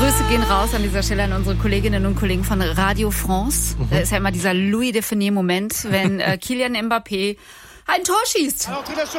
Grüße gehen raus an dieser Stelle an unsere Kolleginnen und Kollegen von Radio France. Da ist ja immer dieser Louis Definier-Moment, wenn Kylian Mbappé ein Tor schießt.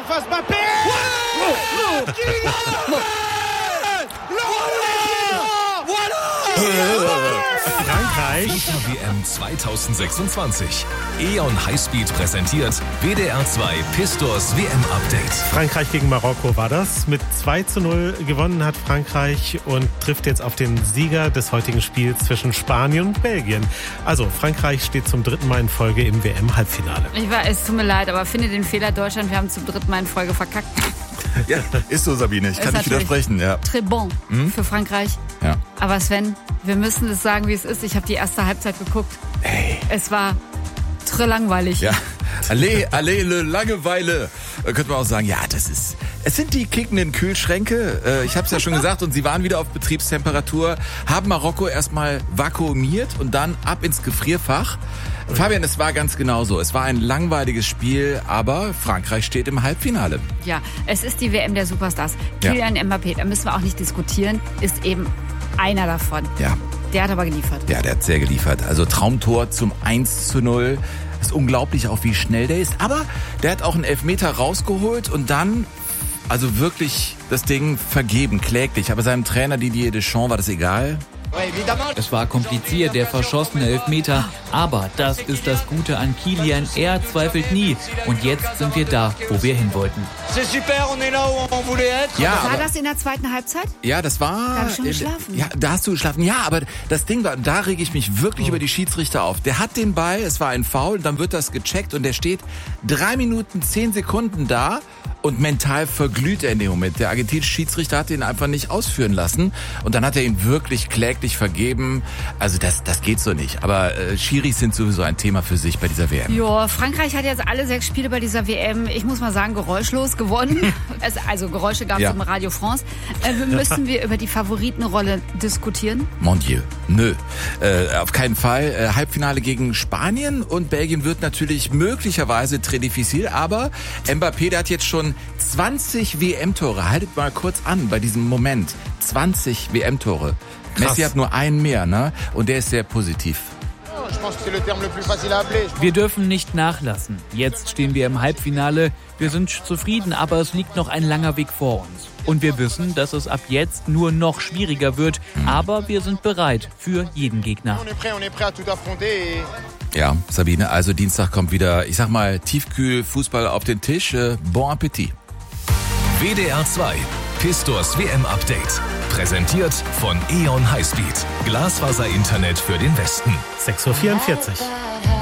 Frankreich. WM 2026. E.ON Highspeed präsentiert WDR 2 Pistors WM-Update. Frankreich gegen Marokko war das. Mit 2:0 gewonnen hat Frankreich und trifft jetzt auf den Sieger des heutigen Spiels zwischen Spanien und Belgien. Also Frankreich steht zum 3. Mal in Folge im WM-Halbfinale. Es tut mir leid, aber finde den Fehler Deutschland, wir haben zum 3. Mal in Folge verkackt. Ja, ist so, Sabine. Ich kann nicht widersprechen. Ja. Très bon für Frankreich. Ja. Aber Sven, wir müssen es sagen, wie es ist. Ich habe die erste Halbzeit geguckt. Hey. Es war langweilig. Ja. Allez, le Langeweile. Könnte man auch sagen, ja, es sind die kickenden Kühlschränke. Ich habe es ja schon gesagt und sie waren wieder auf Betriebstemperatur. Haben Marokko erstmal vakuumiert und dann ab ins Gefrierfach. Fabian, es war ganz genauso. Es war ein langweiliges Spiel, aber Frankreich steht im Halbfinale. Ja, es ist die WM der Superstars. Kylian Mbappé, da müssen wir auch nicht diskutieren, ist eben einer davon. Ja. Der hat aber geliefert. Ja, der hat sehr geliefert. Also Traumtor zum 1:0. Ist unglaublich auch, wie schnell der ist. Aber der hat auch einen Elfmeter rausgeholt und dann, also wirklich das Ding vergeben, kläglich. Aber seinem Trainer Didier Deschamps war das egal. Es war kompliziert, der verschossene Elfmeter, aber das ist das Gute an Kylian, er zweifelt nie. Und jetzt sind wir da, wo wir hin wollten. Ja, war das in der zweiten Halbzeit? Ja, das war... Da habe ich schon geschlafen. Ja, da hast du geschlafen. Ja, aber das Ding war, da rege ich mich wirklich über die Schiedsrichter auf. Der hat den Ball, es war ein Foul, dann wird das gecheckt und der steht 3 Minuten 10 Sekunden da und mental verglüht er in dem Moment. Der argentinische Schiedsrichter hat ihn einfach nicht ausführen lassen und dann hat er ihn wirklich kläglich vergeben. Also das geht so nicht. Aber Schiris sind sowieso ein Thema für sich bei dieser WM. Ja, Frankreich hat jetzt alle 6 Spiele bei dieser WM, ich muss mal sagen, geräuschlos gewonnen. Also Geräusche gab es im Radio France. Müssen wir über die Favoritenrolle diskutieren? Mon Dieu, nö. Auf keinen Fall. Halbfinale gegen Spanien und Belgien wird natürlich möglicherweise très difficile, aber Mbappé, der hat jetzt schon 20 WM-Tore. Haltet mal kurz an bei diesem Moment. 20 WM-Tore. Messi hat nur einen mehr, ne? Und der ist sehr positiv. Wir dürfen nicht nachlassen. Jetzt stehen wir im Halbfinale. Wir sind zufrieden, aber es liegt noch ein langer Weg vor uns. Und wir wissen, dass es ab jetzt nur noch schwieriger wird. Aber wir sind bereit für jeden Gegner. Ja, Sabine, also Dienstag kommt wieder, ich sag mal, Tiefkühl-Fußball auf den Tisch. Bon Appetit. WDR 2 Pistors WM-Update. Präsentiert von E.ON Highspeed. Glasfaser-Internet für den Westen. 6:44 Uhr.